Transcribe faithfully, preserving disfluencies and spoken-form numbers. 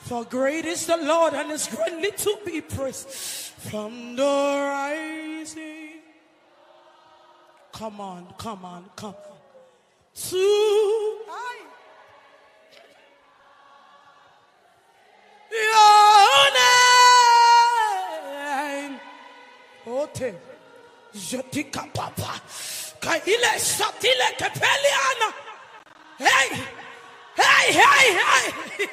For great is the Lord and is greatly to be praised. From the rising. Come on, come on, come on. To I. Your name. Ote. Jotika papa. Kaile satile kepeliana. Hey. Hey, hey, hey.